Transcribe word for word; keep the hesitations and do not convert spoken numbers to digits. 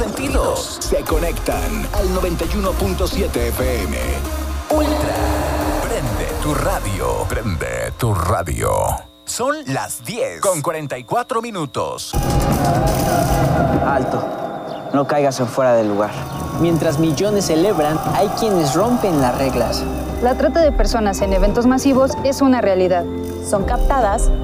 sentidos se conectan al noventa y uno punto siete F M. Ultra. Prende tu radio. Prende tu radio. Son las diez con cuarenta y cuatro minutos. Alto. No caigas en fuera del lugar. Mientras millones celebran, hay quienes rompen las reglas. La trata de personas en eventos masivos es una realidad. Son captadas